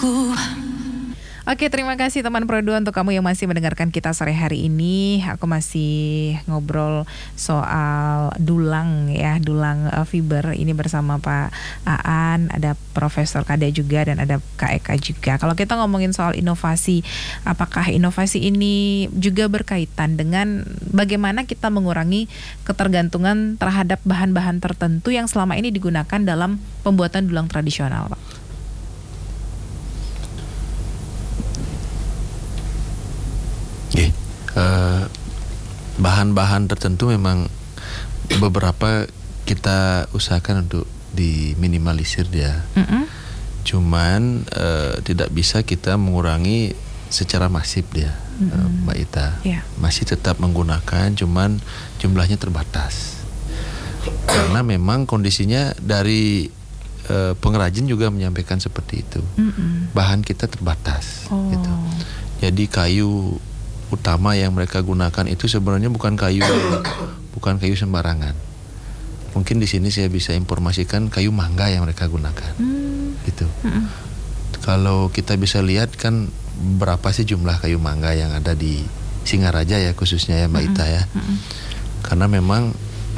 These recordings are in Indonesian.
aku. Oke, terima kasih teman Pro 2 untuk kamu yang masih mendengarkan kita sore hari ini. Aku masih ngobrol soal dulang ya, dulang fiber ini bersama Pak Aan, ada Profesor Kade juga dan ada Kak Eka juga. Kalau kita ngomongin soal inovasi, apakah inovasi ini juga berkaitan dengan bagaimana kita mengurangi ketergantungan terhadap bahan-bahan tertentu yang selama ini digunakan dalam pembuatan dulang tradisional, Pak? Bahan-bahan tertentu memang beberapa kita usahakan untuk diminimalisir dia. Cuman tidak bisa kita mengurangi secara masif dia, Mbak Ita. Masih tetap menggunakan, cuman jumlahnya terbatas. Karena memang kondisinya dari pengrajin juga menyampaikan seperti itu. Bahan kita terbatas, gitu. Jadi kayu utama yang mereka gunakan itu sebenarnya bukan kayu sembarangan. Mungkin di sini saya bisa informasikan kayu mangga yang mereka gunakan, gitu. Kalau kita bisa lihat kan berapa sih jumlah kayu mangga yang ada di Singaraja ya khususnya ya Mbak Ita ya. Karena memang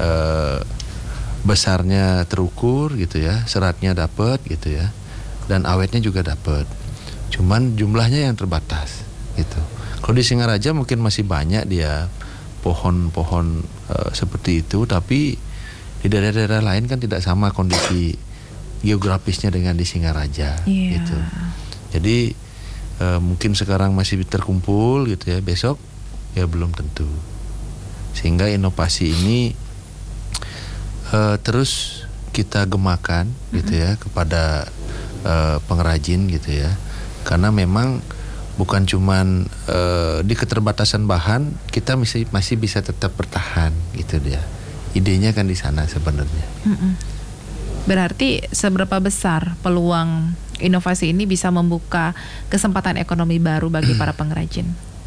besarnya terukur gitu ya, seratnya dapat gitu ya, dan awetnya juga dapat. Cuman jumlahnya yang terbatas, gitu. Kalau di Singaraja mungkin masih banyak dia pohon-pohon seperti itu, tapi di daerah-daerah lain kan tidak sama kondisi geografisnya dengan di Singaraja, gitu. Jadi mungkin sekarang masih terkumpul gitu ya, besok ya belum tentu. Sehingga inovasi ini terus kita gemakan gitu ya kepada pengrajin gitu ya, karena memang bukan cuman di keterbatasan bahan kita masih bisa tetap bertahan gitu dia. Idenya kan di sana sebenarnya. Berarti seberapa besar peluang inovasi ini bisa membuka kesempatan ekonomi baru bagi para pengrajin?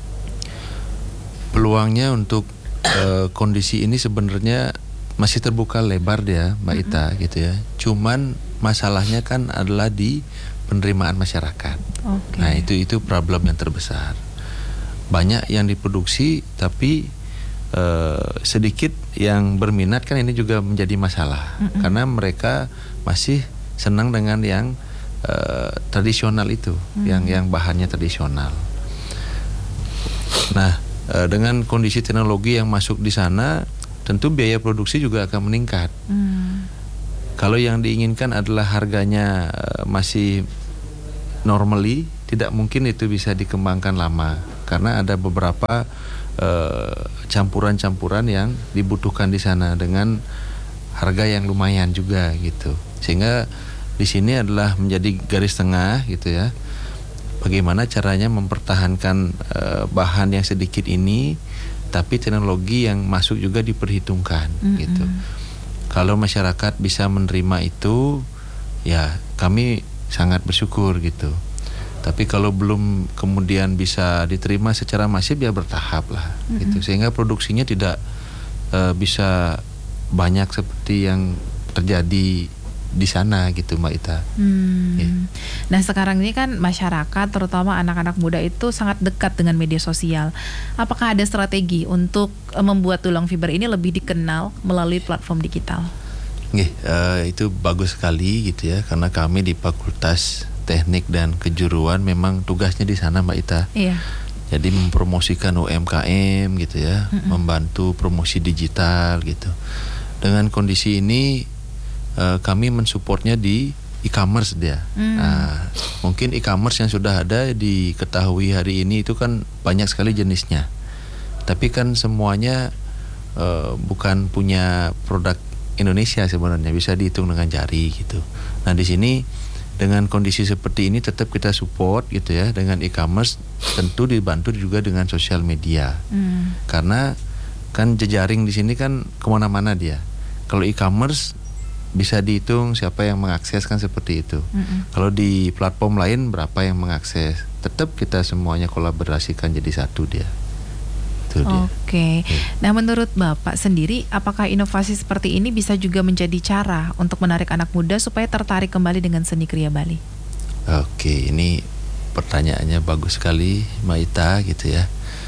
Peluangnya untuk kondisi ini sebenarnya masih terbuka lebar dia, Mbak Ita gitu ya. Cuman masalahnya kan adalah di penerimaan masyarakat. Nah itu problem yang terbesar. Banyak yang diproduksi tapi sedikit yang berminat, kan ini juga menjadi masalah. Karena mereka masih senang dengan yang tradisional itu, yang bahannya tradisional. Nah dengan kondisi teknologi yang masuk di sana, tentu biaya produksi juga akan meningkat. Kalau yang diinginkan adalah harganya masih normally, tidak mungkin itu bisa dikembangkan lama, karena ada beberapa campuran-campuran yang dibutuhkan di sana dengan harga yang lumayan juga gitu. Sehingga di sini adalah menjadi garis tengah gitu ya. Bagaimana caranya mempertahankan bahan yang sedikit ini, tapi teknologi yang masuk juga diperhitungkan gitu. Kalau masyarakat bisa menerima itu, ya kami sangat bersyukur gitu. Tapi kalau belum kemudian bisa diterima secara masif, ya bertahap lah gitu. Sehingga produksinya tidak bisa banyak seperti yang terjadi di sana gitu Mbak Ita. Nah sekarang ini kan masyarakat terutama anak-anak muda itu sangat dekat dengan media sosial. Apakah ada strategi untuk membuat tulang fiber ini lebih dikenal melalui platform digital? Itu bagus sekali gitu ya, karena kami di Fakultas Teknik dan Kejuruan memang tugasnya di sana Mbak Ita. Jadi mempromosikan UMKM gitu ya, membantu promosi digital gitu. Dengan kondisi ini kami mensupportnya di e-commerce dia. Nah, mungkin e-commerce yang sudah ada diketahui hari ini itu kan banyak sekali jenisnya. Tapi kan semuanya bukan punya produk Indonesia sebenarnya, bisa dihitung dengan jari gitu. Nah di sini dengan kondisi seperti ini tetap kita support gitu ya dengan e-commerce, tentu dibantu juga dengan sosial media. Karena kan jejaring di sini kan kemana-mana dia. Kalau e-commerce bisa dihitung siapa yang mengakses kan seperti itu. Kalau di platform lain berapa yang mengakses, tetap kita semuanya kolaborasikan jadi satu dia. Oke. Nah menurut Bapak sendiri, apakah inovasi seperti ini bisa juga menjadi cara untuk menarik anak muda supaya tertarik kembali dengan seni kriya Bali? Oke, ini pertanyaannya bagus sekali, Mbak Ita, gitu ya.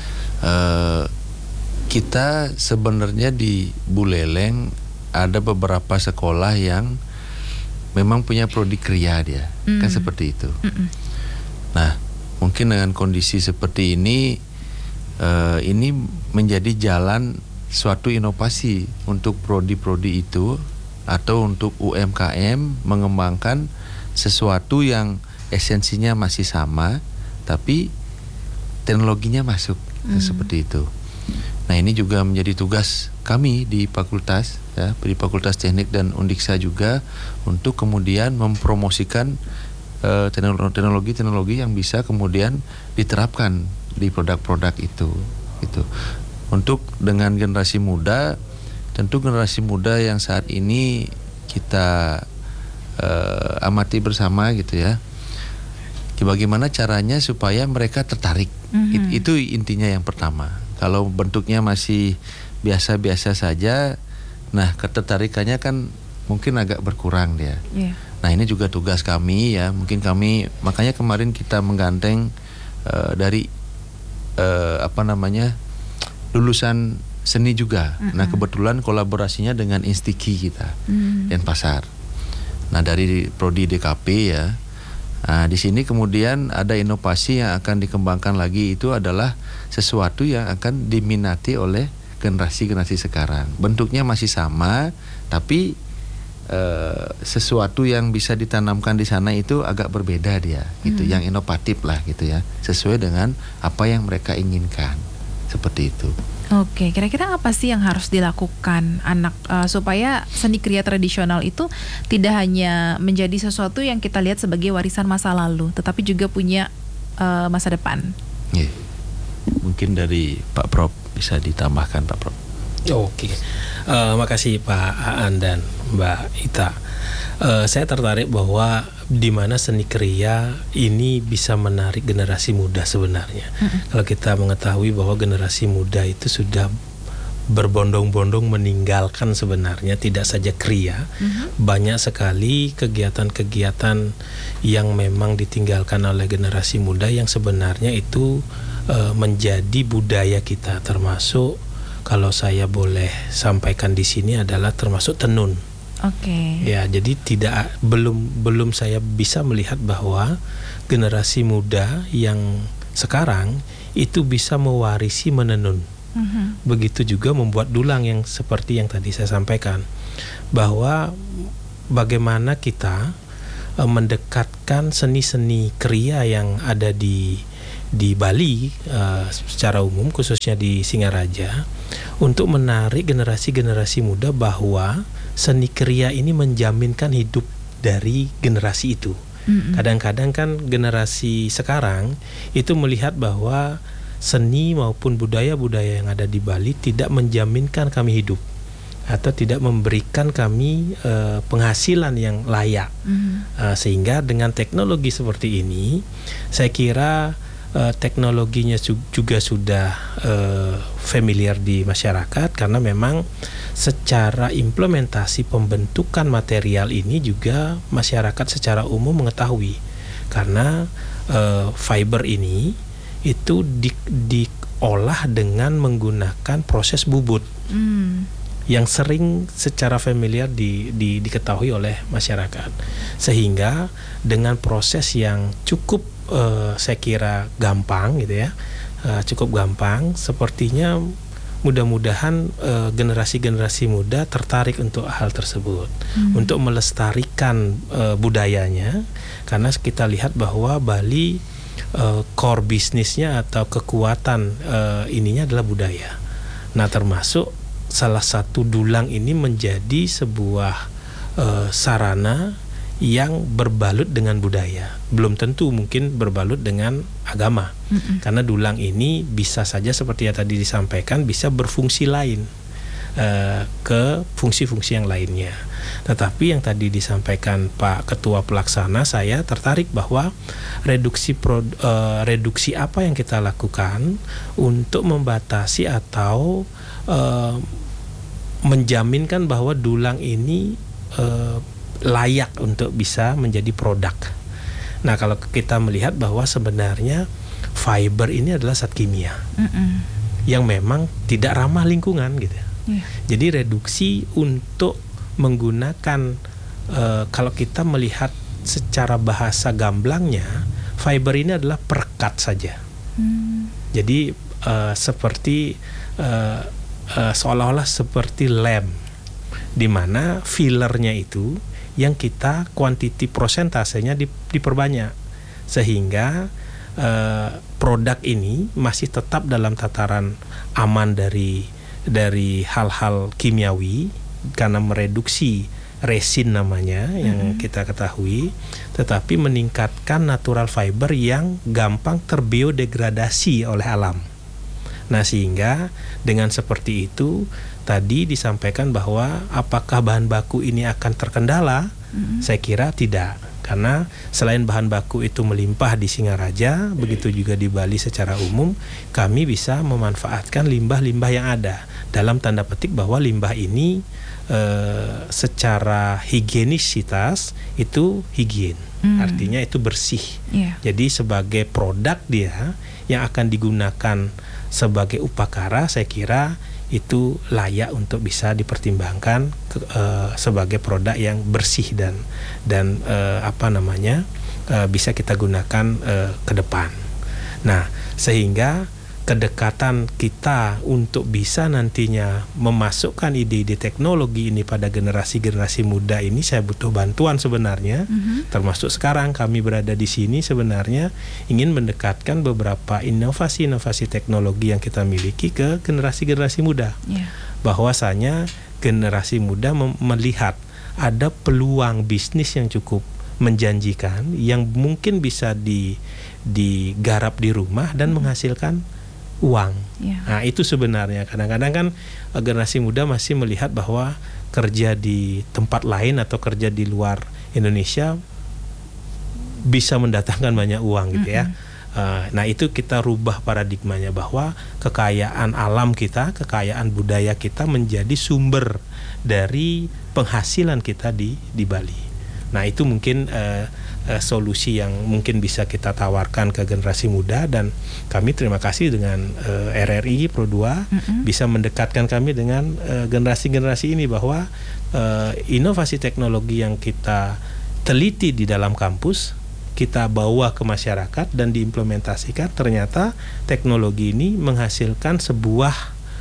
Kita sebenarnya di Buleleng ada beberapa sekolah yang memang punya prodi kriya dia, kan seperti itu. Nah, mungkin dengan kondisi seperti ini menjadi jalan suatu inovasi untuk prodi-prodi itu atau untuk UMKM mengembangkan sesuatu yang esensinya masih sama, tapi teknologinya masuk, seperti itu. Nah, ini juga menjadi tugas kami di fakultas, ya, di Fakultas Teknik dan Undiksa juga, untuk kemudian mempromosikan teknologi-teknologi yang bisa kemudian diterapkan di produk-produk itu, gitu. Untuk dengan generasi muda, tentu generasi muda yang saat ini kita amati bersama, gitu ya. Bagaimana caranya supaya mereka tertarik? Itu intinya yang pertama. Kalau bentuknya masih biasa-biasa saja, nah ketertarikannya kan mungkin agak berkurang dia. Nah, ini juga tugas kami, ya. Mungkin kami, makanya kemarin kita menggandeng dari lulusan seni juga. Nah, kebetulan kolaborasinya dengan Instiki kita, Denpasar. Nah, dari prodi DKP, ya. Nah, di sini kemudian ada inovasi yang akan dikembangkan lagi, itu adalah sesuatu yang akan diminati oleh generasi-generasi sekarang. Bentuknya masih sama, tapi sesuatu yang bisa ditanamkan di sana itu agak berbeda dia, gitu, yang inovatif lah, gitu ya, sesuai dengan apa yang mereka inginkan, seperti itu. Oke, kira-kira apa sih yang harus dilakukan anak supaya seni kriya tradisional itu tidak hanya menjadi sesuatu yang kita lihat sebagai warisan masa lalu, tetapi juga punya masa depan? Mungkin dari Pak Prof bisa ditambahkan, Pak Prof. Oke, makasih Pak Aan dan Mbak Ita. Saya tertarik bahwa di mana seni kriya ini bisa menarik generasi muda sebenarnya. Kalau kita mengetahui bahwa generasi muda itu sudah berbondong-bondong meninggalkan sebenarnya tidak saja kriya, banyak sekali kegiatan-kegiatan yang memang ditinggalkan oleh generasi muda yang sebenarnya itu menjadi budaya kita, termasuk kalau saya boleh sampaikan di sini adalah termasuk tenun. Ya, jadi belum saya bisa melihat bahwa generasi muda yang sekarang itu bisa mewarisi menenun. Begitu juga membuat dulang yang seperti yang tadi saya sampaikan, bahwa bagaimana kita mendekatkan seni-seni kriya yang ada di Bali secara umum, khususnya di Singaraja, untuk menarik generasi-generasi muda bahwa seni kriya ini menjaminkan hidup dari generasi itu. Kadang-kadang kan generasi sekarang itu melihat bahwa seni maupun budaya-budaya yang ada di Bali tidak menjaminkan kami hidup atau tidak memberikan kami penghasilan yang layak. Sehingga dengan teknologi seperti ini, saya kira teknologinya juga sudah familiar di masyarakat, karena memang secara implementasi pembentukan material ini juga masyarakat secara umum mengetahui, karena fiber ini itu diolah dengan menggunakan proses bubut yang sering secara familiar diketahui oleh masyarakat, sehingga dengan proses yang cukup saya kira gampang, gitu ya, cukup gampang, sepertinya mudah-mudahan generasi-generasi muda tertarik untuk hal tersebut, untuk melestarikan budayanya, karena kita lihat bahwa Bali core bisnisnya atau kekuatan ininya adalah budaya. Nah, termasuk salah satu dulang ini menjadi sebuah sarana yang berbalut dengan budaya. Belum tentu mungkin berbalut dengan agama, karena dulang ini bisa saja seperti yang tadi disampaikan, bisa berfungsi lain ke fungsi-fungsi yang lainnya. Tetapi yang tadi disampaikan Pak Ketua Pelaksana, saya tertarik bahwa reduksi apa yang kita lakukan untuk membatasi atau menjaminkan bahwa dulang ini layak untuk bisa menjadi produk. Nah, kalau kita melihat bahwa sebenarnya fiber ini adalah zat kimia yang memang tidak ramah lingkungan gitu. Jadi reduksi untuk menggunakan kalau kita melihat secara bahasa gamblangnya, fiber ini adalah perekat saja. Jadi seperti seolah-olah seperti lem, di mana fillernya itu yang kita quantity prosentasenya diperbanyak, sehingga produk ini masih tetap dalam tataran aman dari hal-hal kimiawi karena mereduksi resin namanya yang kita ketahui, tetapi meningkatkan natural fiber yang gampang terbiodegradasi oleh alam. Nah, sehingga dengan seperti itu tadi disampaikan bahwa apakah bahan baku ini akan terkendala? Saya kira tidak. Karena selain bahan baku itu melimpah di Singaraja, begitu juga di Bali secara umum, kami bisa memanfaatkan limbah-limbah yang ada. Dalam tanda petik bahwa limbah ini secara higienisitas itu higien, artinya itu bersih. Jadi sebagai produk dia yang akan digunakan sebagai upakara, saya kira itu layak untuk bisa dipertimbangkan sebagai produk yang bersih dan bisa kita gunakan ke depan. Nah, sehingga kedekatan kita untuk bisa nantinya memasukkan ide-ide teknologi ini pada generasi-generasi muda ini, saya butuh bantuan sebenarnya. Termasuk sekarang kami berada di sini sebenarnya ingin mendekatkan beberapa inovasi-inovasi teknologi yang kita miliki ke generasi-generasi muda. Bahwasanya generasi muda melihat ada peluang bisnis yang cukup menjanjikan yang mungkin bisa digarap di rumah dan menghasilkan uang. Nah, itu sebenarnya kadang-kadang kan generasi muda masih melihat bahwa kerja di tempat lain atau kerja di luar Indonesia bisa mendatangkan banyak uang gitu ya. Nah, itu kita rubah paradigmanya bahwa kekayaan alam kita, kekayaan budaya kita menjadi sumber dari penghasilan kita di Bali. Nah, itu mungkin solusi yang mungkin bisa kita tawarkan ke generasi muda, dan kami terima kasih dengan RRI Pro 2 bisa mendekatkan kami dengan generasi-generasi ini bahwa inovasi teknologi yang kita teliti di dalam kampus kita bawa ke masyarakat dan diimplementasikan, ternyata teknologi ini menghasilkan sebuah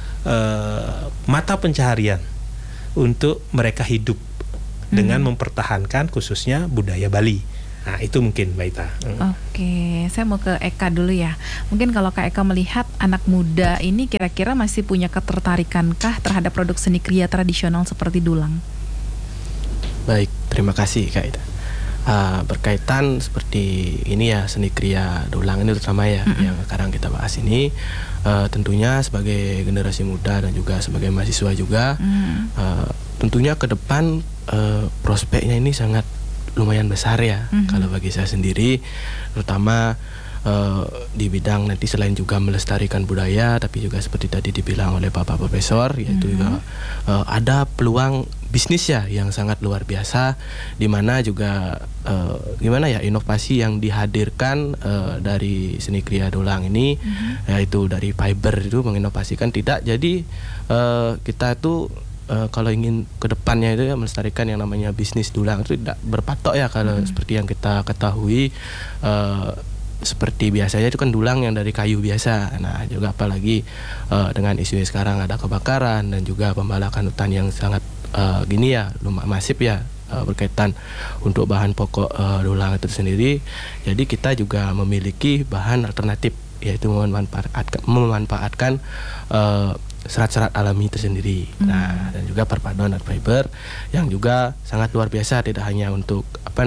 mata pencaharian untuk mereka hidup dengan mempertahankan khususnya budaya Bali. Nah, itu mungkin Mbak Ita. Oke, saya mau ke Eka dulu ya. Mungkin kalau Kak Eka melihat anak muda ini kira-kira masih punya ketertarikankah terhadap produk seni kriya tradisional seperti dulang? Baik, terima kasih Kak Ita. Berkaitan seperti ini ya, seni kriya dulang ini terutama ya yang sekarang kita bahas ini, tentunya sebagai generasi muda dan juga sebagai mahasiswa juga, tentunya ke depan prospeknya ini sangat lumayan besar ya. Kalau bagi saya sendiri, terutama di bidang nanti selain juga melestarikan budaya, tapi juga seperti tadi dibilang oleh Bapak Profesor, yaitu juga ada peluang bisnis ya yang sangat luar biasa, di mana juga inovasi yang dihadirkan dari seni kriya dulang ini, yaitu dari fiber itu menginovasikan tidak jadi kita tuh kalau ingin ke depannya itu ya melestarikan yang namanya bisnis dulang itu tidak berpatok ya kalau seperti yang kita ketahui. Seperti biasanya itu kan dulang yang dari kayu biasa. Nah, juga apalagi dengan isu sekarang ada kebakaran dan juga pembalakan hutan yang sangat lumayan masif ya, berkaitan untuk bahan pokok dulang itu sendiri. Jadi kita juga memiliki bahan alternatif, yaitu memanfaatkan serat-serat alami tersendiri. Nah, dan juga perpaduan fiber yang juga sangat luar biasa, tidak hanya untuk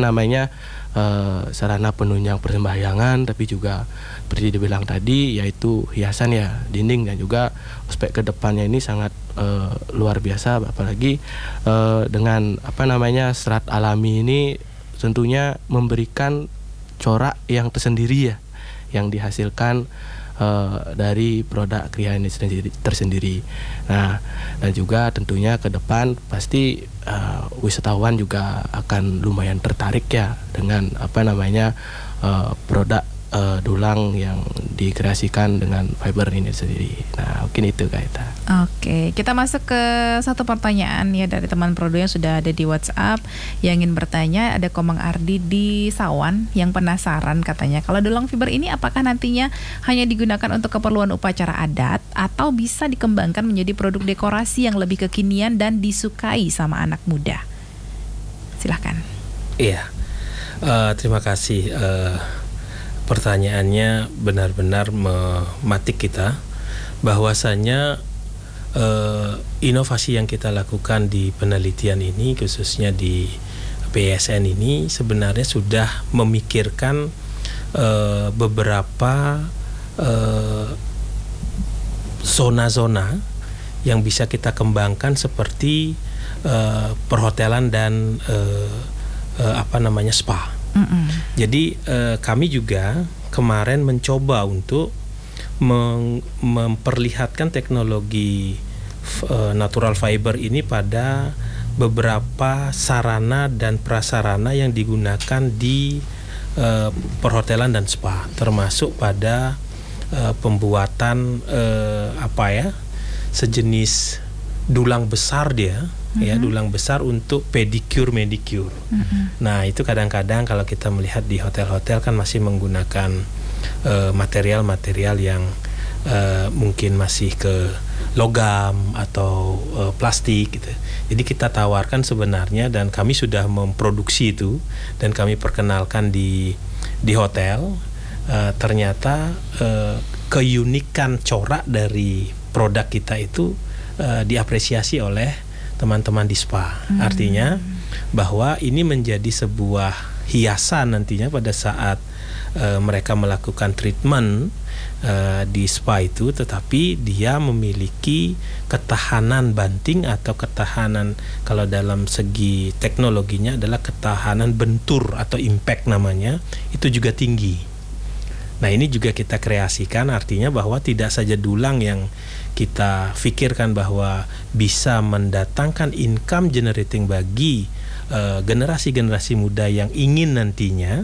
sarana penunjang persembahyangan, tapi juga seperti dibilang tadi, yaitu hiasan ya, dinding, dan juga aspek kedepannya ini sangat luar biasa, apalagi dengan serat alami ini tentunya memberikan corak yang tersendiri ya, yang dihasilkan dari produk kriya ini tersendiri. Nah, dan juga tentunya ke depan pasti wisatawan juga akan lumayan tertarik ya dengan produk dulang yang dikreasikan dengan fiber ini sendiri. Nah, mungkin itu Kak Ita. Oke, kita masuk ke satu pertanyaan ya dari teman Prodo yang sudah ada di WhatsApp yang ingin bertanya. Ada Komang Ardi di Sawan yang penasaran katanya, kalau dulang fiber ini apakah nantinya hanya digunakan untuk keperluan upacara adat atau bisa dikembangkan menjadi produk dekorasi yang lebih kekinian dan disukai sama anak muda? Silahkan. Iya, terima kasih. Pertanyaannya benar-benar mematik kita, bahwasanya inovasi yang kita lakukan di penelitian ini, khususnya di PSN ini, sebenarnya sudah memikirkan beberapa zona-zona yang bisa kita kembangkan seperti perhotelan dan spa. Jadi kami juga kemarin mencoba untuk memperlihatkan teknologi natural fiber ini pada beberapa sarana dan prasarana yang digunakan di perhotelan dan spa, termasuk pada pembuatan sejenis dulang besar dia. Ya, dulang besar untuk pedicure manicure. Nah, itu kadang-kadang kalau kita melihat di hotel-hotel kan masih menggunakan material-material yang mungkin masih ke logam atau plastik gitu. Jadi kita tawarkan sebenarnya, dan kami sudah memproduksi itu dan kami perkenalkan di hotel. Ternyata keunikan corak dari produk kita itu diapresiasi oleh teman-teman di spa. Artinya bahwa ini menjadi sebuah hiasan nantinya pada saat mereka melakukan treatment di spa itu, tetapi dia memiliki ketahanan banting atau ketahanan, kalau dalam segi teknologinya adalah ketahanan bentur atau impact namanya, itu juga tinggi. Nah, ini juga kita kreasikan, artinya bahwa tidak saja dulang yang kita pikirkan bahwa bisa mendatangkan income generating bagi generasi-generasi muda yang ingin nantinya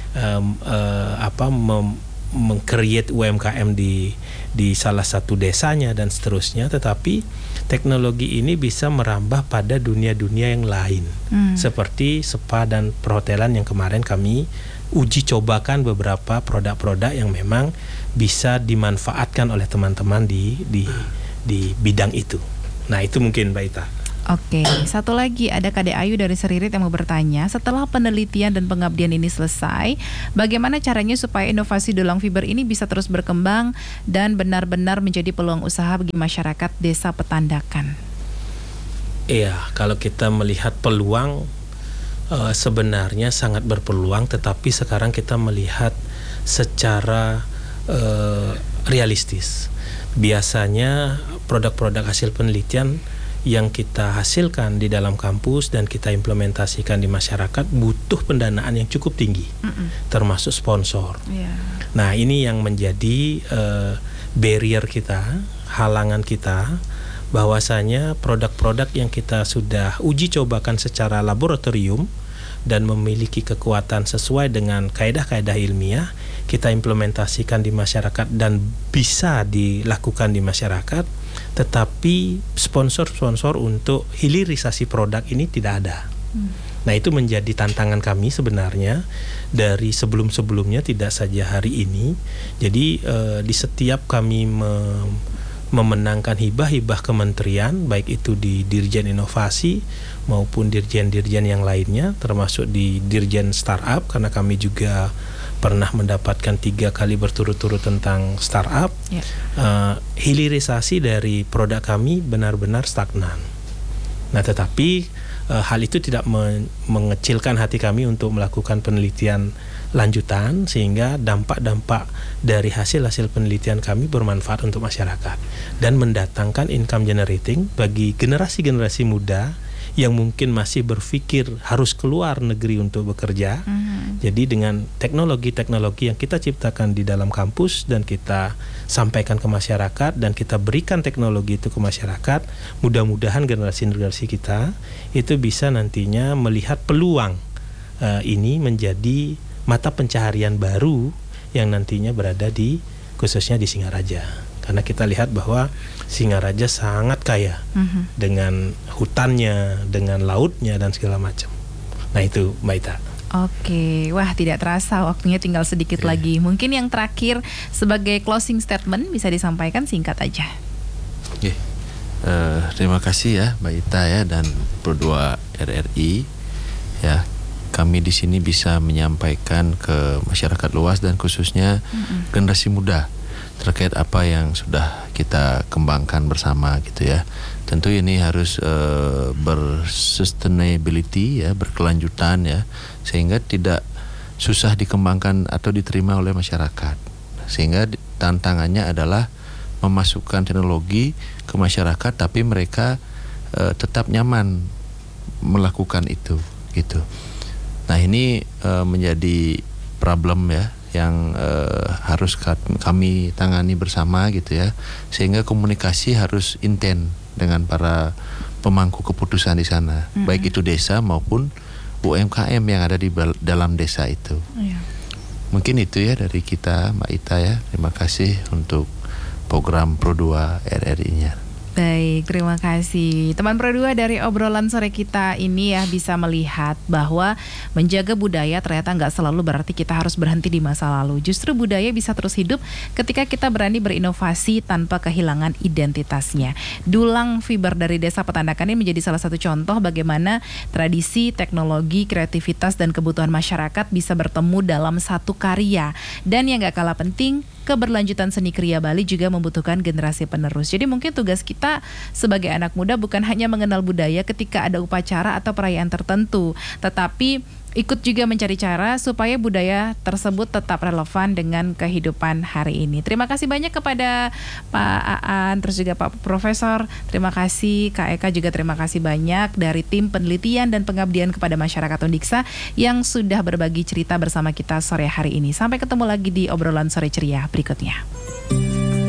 meng-create UMKM di salah satu desanya dan seterusnya, tetapi teknologi ini bisa merambah pada dunia-dunia yang lain, seperti spa dan perhotelan yang kemarin kami uji cobakan beberapa produk-produk yang memang bisa dimanfaatkan oleh teman-teman di bidang itu. Nah, itu mungkin Mbak Ita. Oke, satu lagi ada Kade Ayu dari Seririt yang mau bertanya, setelah penelitian dan pengabdian ini selesai, bagaimana caranya supaya inovasi dulang fiber ini bisa terus berkembang dan benar-benar menjadi peluang usaha bagi masyarakat desa Petandakan? Iya, kalau kita melihat peluang, sebenarnya sangat berpeluang, tetapi sekarang kita melihat secara realistis. Biasanya produk-produk hasil penelitian yang kita hasilkan di dalam kampus dan kita implementasikan di masyarakat butuh pendanaan yang cukup tinggi, termasuk sponsor. Nah, ini yang menjadi barrier kita, halangan kita, bahwasanya produk-produk yang kita sudah uji cobakan secara laboratorium dan memiliki kekuatan sesuai dengan kaedah-kaedah ilmiah, kita implementasikan di masyarakat dan bisa dilakukan di masyarakat, tetapi sponsor-sponsor untuk hilirisasi produk ini tidak ada. Nah, itu menjadi tantangan kami sebenarnya dari sebelum-sebelumnya, tidak saja hari ini. Jadi di setiap kami memenangkan hibah-hibah kementerian, baik itu di Dirjen Inovasi maupun dirjen-dirjen yang lainnya, termasuk di Dirjen Startup, karena kami juga pernah mendapatkan 3 kali berturut-turut tentang startup. Hilirisasi dari produk kami benar-benar stagnan. Nah, tetapi hal itu tidak mengecilkan hati kami untuk melakukan penelitian lanjutan, sehingga dampak-dampak dari hasil-hasil penelitian kami bermanfaat untuk masyarakat dan mendatangkan income generating bagi generasi-generasi muda yang mungkin masih berpikir harus keluar negeri untuk bekerja. Jadi dengan teknologi-teknologi yang kita ciptakan di dalam kampus dan kita sampaikan ke masyarakat dan kita berikan teknologi itu ke masyarakat, mudah-mudahan generasi-generasi kita itu bisa nantinya melihat peluang ini menjadi mata pencaharian baru yang nantinya berada di khususnya di Singaraja. Karena kita lihat bahwa Singaraja sangat kaya dengan hutannya, dengan lautnya dan segala macam. Nah itu Mbak Ita. Oke, wah tidak terasa waktunya tinggal sedikit lagi. Mungkin yang terakhir sebagai closing statement bisa disampaikan singkat aja. Terima kasih ya Mbak Ita ya dan Pro 2 RRI ya. Kami di sini bisa menyampaikan ke masyarakat luas dan khususnya generasi muda terkait apa yang sudah kita kembangkan bersama gitu ya. Tentu ini harus bersustainability ya, berkelanjutan ya, sehingga tidak susah dikembangkan atau diterima oleh masyarakat. Sehingga tantangannya adalah memasukkan teknologi ke masyarakat tapi mereka tetap nyaman melakukan itu gitu. Nah ini menjadi problem ya yang harus kami tangani bersama gitu ya, sehingga komunikasi harus intens dengan para pemangku keputusan di sana, baik itu desa maupun UMKM yang ada di dalam desa itu. Mungkin itu ya dari kita Mbak Ita ya. Terima kasih untuk program Pro 2 RRI-nya. Baik, terima kasih. Teman Pro 2 dari obrolan sore kita ini ya bisa melihat bahwa menjaga budaya ternyata nggak selalu berarti kita harus berhenti di masa lalu. Justru budaya bisa terus hidup ketika kita berani berinovasi tanpa kehilangan identitasnya. Dulang Fiber dari Desa Petandakan ini menjadi salah satu contoh bagaimana tradisi, teknologi, kreativitas, dan kebutuhan masyarakat bisa bertemu dalam satu karya. Dan yang nggak kalah penting, keberlanjutan seni kriya Bali juga membutuhkan generasi penerus. Jadi mungkin tugas kita sebagai anak muda bukan hanya mengenal budaya ketika ada upacara atau perayaan tertentu, tetapi ikut juga mencari cara supaya budaya tersebut tetap relevan dengan kehidupan hari ini. Terima kasih banyak kepada Pak Aan, terus juga Pak Profesor. Terima kasih Kak Eka, juga terima kasih banyak dari tim penelitian dan pengabdian kepada masyarakat Undiksa yang sudah berbagi cerita bersama kita sore hari ini. Sampai ketemu lagi di obrolan sore ceria berikutnya.